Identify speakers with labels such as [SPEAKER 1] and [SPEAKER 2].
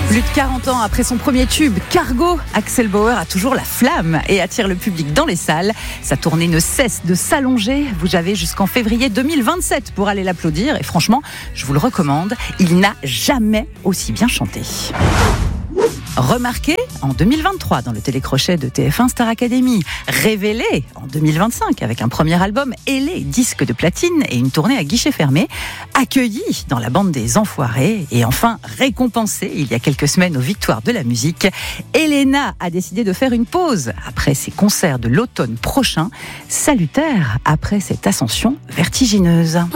[SPEAKER 1] Plus de 40 ans après son premier tube, Cargo, Axel Bauer a toujours la flamme et attire le public dans les salles. Sa tournée ne cesse de s'allonger. Vous avez jusqu'en février 2027 pour aller l'applaudir. Et franchement, je vous le recommande, il n'a jamais aussi bien chanté. Remarqué en 2023 dans le télécrochet de TF1 Star Academy, révélé en 2025 avec un premier album ailé, disque de platine et une tournée à guichet fermé, accueilli dans la bande des Enfoirés et enfin récompensé il y a quelques semaines aux Victoires de la musique, Elena a décidé de faire une pause après ses concerts de l'automne prochain, salutaire après cette ascension vertigineuse.